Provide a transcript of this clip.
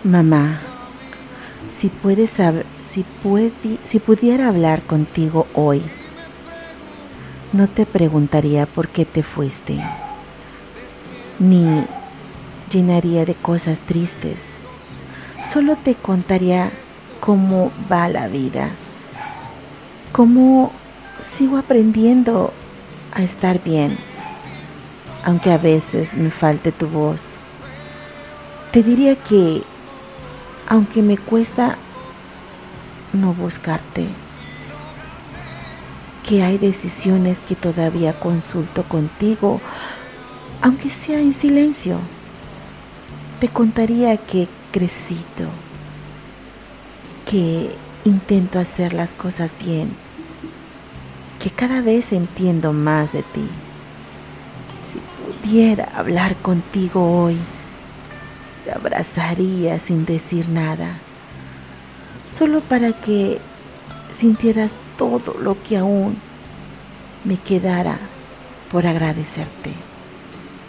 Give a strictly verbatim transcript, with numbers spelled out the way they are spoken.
Mamá, si puedes hab- si puedi- si pudiera hablar contigo hoy, no te preguntaría por qué te fuiste, ni llenaría de cosas tristes. Solo te contaría cómo va la vida, cómo sigo aprendiendo a estar bien, aunque a veces me falte tu voz. Te diría que, aunque me cuesta no buscarte, que hay decisiones que todavía consulto contigo, aunque sea en silencio. Te contaría que he crecido, que intento hacer las cosas bien, que cada vez entiendo más de ti. Si pudiera hablar contigo hoy, te abrazaría sin decir nada, solo para que sintieras todo lo que aún me quedara por agradecerte.